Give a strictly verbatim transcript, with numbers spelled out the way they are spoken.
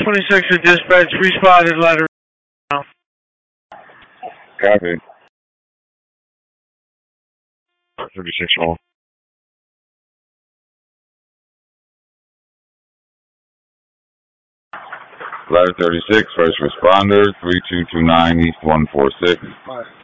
twenty-six with dispatch, responded ladder. Copy. thirty-six all. Ladder thirty-six, first responder, three two two nine East one four six.